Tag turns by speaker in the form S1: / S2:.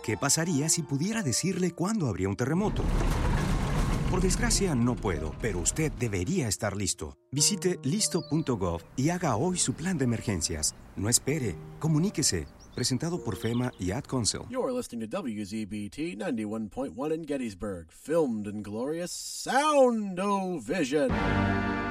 S1: ¿Qué pasaría si pudiera decirle cuándo habría un terremoto? Por desgracia, no puedo, pero usted debería estar listo. Visite listo.gov y haga hoy su plan de emergencias. No espere, comuníquese. Presentado por FEMA y Ad Council.
S2: You're listening to WZBT 91.1 in Gettysburg, filmed in glorious Sound-O-Vision.